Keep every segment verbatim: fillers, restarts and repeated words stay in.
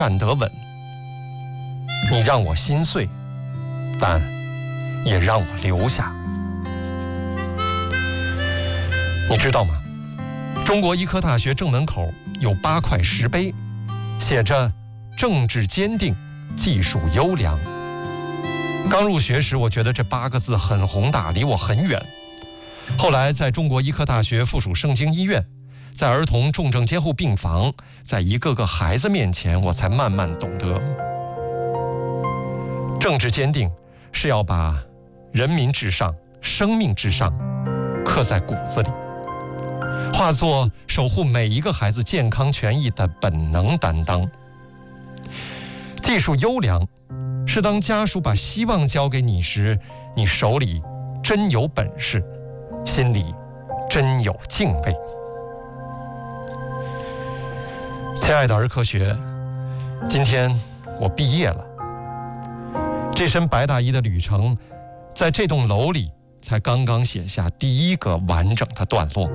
站得稳。你让我心碎，但也让我留下。你知道吗？中国医科大学正门口有八块石碑，写着政治坚定，技术优良。刚入学时，我觉得这八个字很宏大，离我很远。后来在中国医科大学附属盛京医院，在儿童重症监护病房，在一个个孩子面前，我才慢慢懂得，政治坚定是要把人民至上、生命至上刻在骨子里，化作守护每一个孩子健康权益的本能担当。技术优良是当家属把希望交给你时，你手里真有本事，心里真有敬畏。亲爱的儿科学，今天我毕业了。这身白大衣的旅程，在这栋楼里才刚刚写下第一个完整的段落。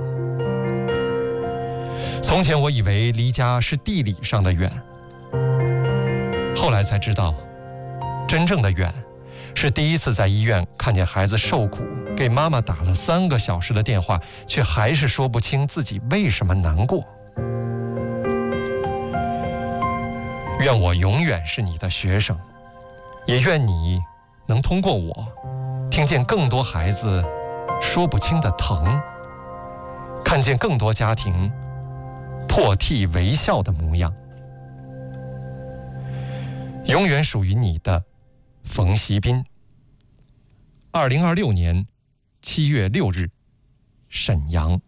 从前我以为离家是地理上的远，后来才知道，真正的远是第一次在医院看见孩子受苦，给妈妈打了三个小时的电话，却还是说不清自己为什么难过。愿我永远是你的学生，也愿你能通过我听见更多孩子说不清的疼，看见更多家庭破涕为笑的模样。永远属于你的冯锡斌。二零二六年七月六日，沈阳。